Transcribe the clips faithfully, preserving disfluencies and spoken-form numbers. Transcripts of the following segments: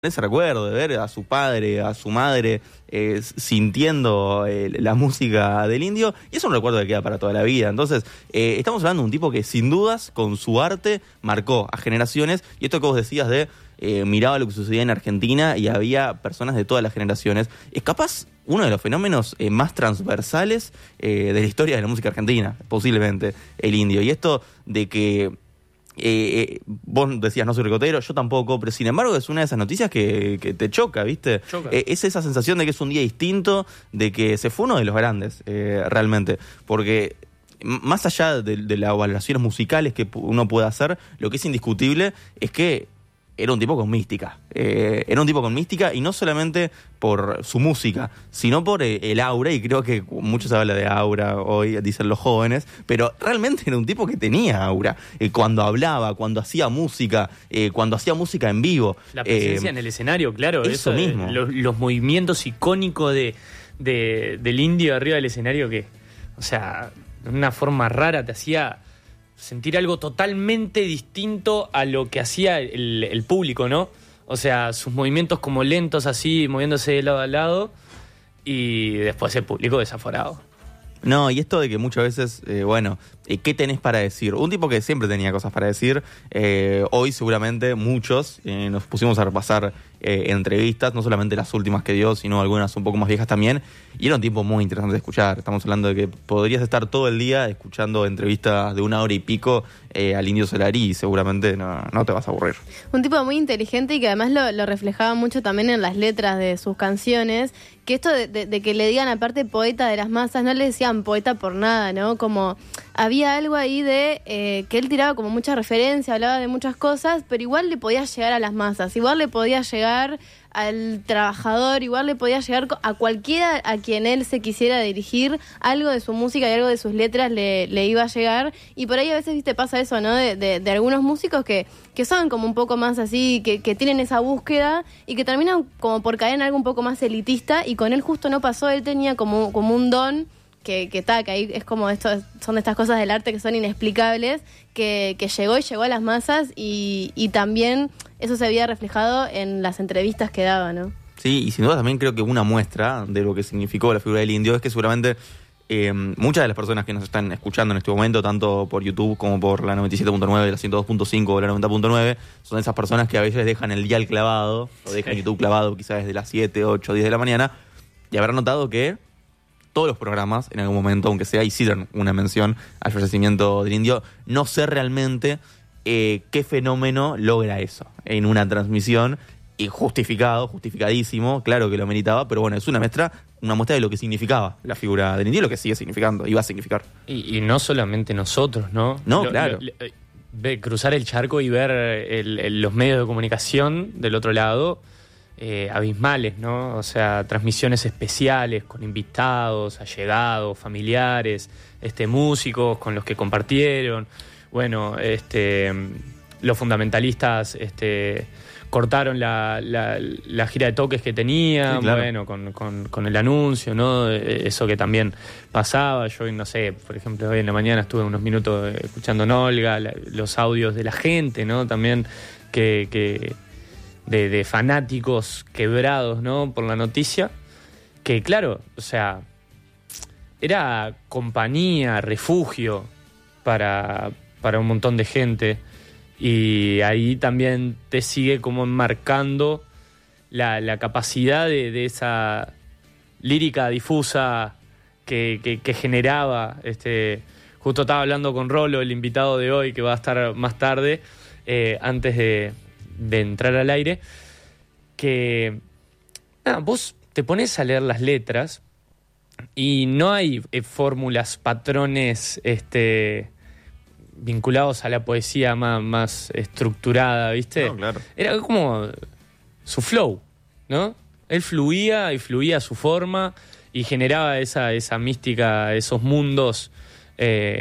ese recuerdo de ver a su padre, a su madre eh, sintiendo eh, la música del Indio, y es un recuerdo que queda para toda la vida. Entonces, eh, estamos hablando de un tipo que sin dudas, con su arte, marcó a generaciones, y esto que vos decías de eh, miraba lo que sucedía en Argentina y había personas de todas las generaciones, es capaz uno de los fenómenos eh, más transversales eh, de la historia de la música argentina, posiblemente, el Indio. Y esto de que Eh, eh, vos decías no soy ricotero, yo tampoco, pero sin embargo es una de esas noticias que, que te choca, ¿viste? Choca. Eh, es esa sensación de que es un día distinto, de que se fue uno de los grandes, eh, realmente, porque m- más allá de, de las valoraciones musicales que pu- uno puede hacer, lo que es indiscutible es que era un tipo con mística, eh, era un tipo con mística, y no solamente por su música, sino por eh, el aura, y creo que mucho se habla de aura hoy, dicen los jóvenes, pero realmente era un tipo que tenía aura, eh, cuando hablaba, cuando hacía música, eh, cuando hacía música en vivo. La presencia eh, en el escenario, claro, eso eso, de- mismo. Los, los movimientos icónicos de, de, del Indio arriba del escenario que, o sea, de una forma rara te hacía sentir algo totalmente distinto a lo que hacía el, el público, ¿no? O sea, sus movimientos como lentos así, moviéndose de lado a lado, y después el público desaforado. No, y esto de que muchas veces, eh, bueno, eh, ¿qué tenés para decir? Un tipo que siempre tenía cosas para decir. Eh, hoy seguramente muchos eh, nos pusimos a repasar eh, entrevistas, no solamente las últimas que dio, sino algunas un poco más viejas también. Y era un tipo muy interesante de escuchar. Estamos hablando de que podrías estar todo el día escuchando entrevistas de una hora y pico eh, al Indio Solari, y seguramente no, no te vas a aburrir. Un tipo muy inteligente y que además lo, lo reflejaba mucho también en las letras de sus canciones, que esto de, de, de que le digan aparte poeta de las masas, no le decían poeta por nada, ¿no? Como había algo ahí de eh, que él tiraba como mucha referencia, hablaba de muchas cosas, pero igual le podía llegar a las masas, igual le podía llegar al trabajador, igual le podía llegar a cualquiera a quien él se quisiera dirigir, algo de su música y algo de sus letras le, le iba a llegar. Y por ahí a veces, viste, pasa eso, ¿no? De, de, de algunos músicos que, que son como un poco más así, que, que tienen esa búsqueda y que terminan como por caer en algo un poco más elitista, y con él justo no pasó. Él tenía como, como un don que que, ta, que ahí es como esto, son de estas cosas del arte que son inexplicables, que, que llegó y llegó a las masas, y, y también eso se había reflejado en las entrevistas que daba, ¿no? Sí, y sin duda también creo que una muestra de lo que significó la figura del Indio es que seguramente eh, muchas de las personas que nos están escuchando en este momento, tanto por YouTube como por la noventa y siete punto nueve, la ciento dos punto cinco o la noventa punto nueve, son esas personas que a veces dejan el dial clavado, o dejan YouTube clavado quizás desde las siete, ocho, diez de la mañana, y habrán notado que todos los programas, en algún momento, aunque sea, hicieron una mención al fallecimiento del Indio. No sé realmente eh, qué fenómeno logra eso en una transmisión, y justificado, justificadísimo, claro que lo meritaba, pero bueno, es una muestra, una muestra de lo que significaba la figura del Indio y lo que sigue significando, y va a significar. Y, y no solamente nosotros, ¿no? No, Lo- claro. lo- lo- ve- cruzar el charco y ver el- el- los medios de comunicación del otro lado, eh, abismales, ¿no? O sea, transmisiones especiales con invitados, allegados, familiares, este, músicos con los que compartieron. Bueno, este, los fundamentalistas este, cortaron la, la, la gira de toques que tenían, Sí, claro. bueno, con, con, con el anuncio, ¿no? Eso que también pasaba. Yo, no sé, por ejemplo, hoy en la mañana estuve unos minutos escuchando Nolga, la, los audios de la gente, ¿no? También que... que De, de fanáticos quebrados, ¿no? Por la noticia, que claro, o sea, era compañía, refugio para, para un montón de gente, y ahí también te sigue como enmarcando la, la capacidad de, de esa lírica difusa que, que, que generaba. Este, justo estaba hablando con Rolo, el invitado de hoy, que va a estar más tarde, eh, antes de de entrar al aire, que nada, vos te pones a leer las letras y no hay eh, fórmulas, patrones este, vinculados a la poesía más, más estructurada, ¿viste? No, claro. Era como su flow, ¿no? Él fluía y fluía a su forma y generaba esa, esa mística, esos mundos eh,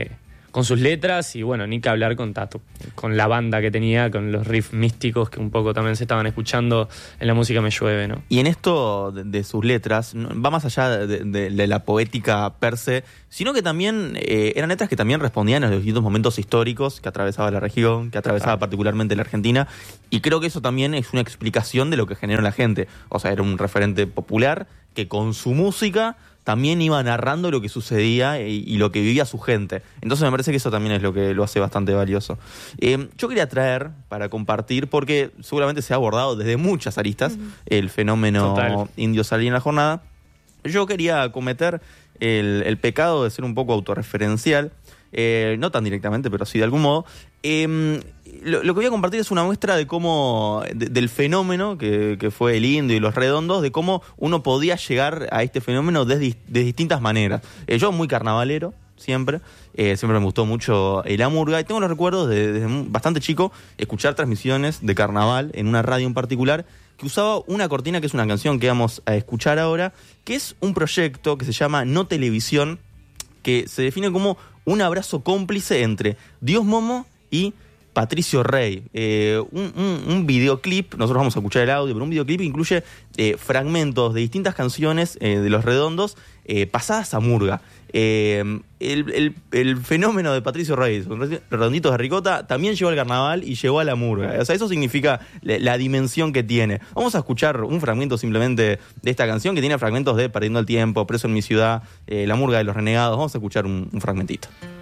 con sus letras y bueno, ni que hablar con Tato, con la banda que tenía, con los riffs místicos que un poco también se estaban escuchando en la música Me Llueve, ¿no? Y en esto de, de sus letras, va más allá de, de, de la poética per se, sino que también eh, eran letras que también respondían a los distintos momentos históricos que atravesaba la región, que atravesaba particularmente la Argentina, y creo que eso también es una explicación de lo que generó la gente. O sea, era un referente popular que con su música también iba narrando lo que sucedía y, y lo que vivía su gente. Entonces me parece que eso también es lo que lo hace bastante valioso. Eh, yo quería traer para compartir, porque seguramente se ha abordado desde muchas aristas uh-huh. el fenómeno Total. Indio Solari en la jornada. Yo quería cometer el, el pecado de ser un poco autorreferencial, eh, no tan directamente, pero sí de algún modo. Eh, lo, lo que voy a compartir es una muestra de cómo, de, del fenómeno que, que fue el Indio y los Redondos, de cómo uno podía llegar a este fenómeno de, de distintas maneras. Eh, yo muy carnavalero, siempre, eh, siempre me gustó mucho la murga, y tengo los recuerdos de, desde bastante chico escuchar transmisiones de carnaval en una radio en particular, que usaba una cortina que es una canción que vamos a escuchar ahora, que es un proyecto que se llama No Televisión, que se define como un abrazo cómplice entre Dios Momo y Patricio Rey. Eh, un, un, un videoclip, nosotros vamos a escuchar el audio, pero un videoclip que incluye eh, fragmentos de distintas canciones eh, de Los Redondos eh, pasadas a murga. Eh, el, el, el fenómeno de Patricio Rey, Redonditos de Ricota, también llegó al carnaval y llegó a la murga. O sea, eso significa la, la dimensión que tiene. Vamos a escuchar un fragmento simplemente de esta canción, que tiene fragmentos de Perdiendo el Tiempo, Preso en mi ciudad, eh, La Murga de los Renegados. Vamos a escuchar un, un fragmentito.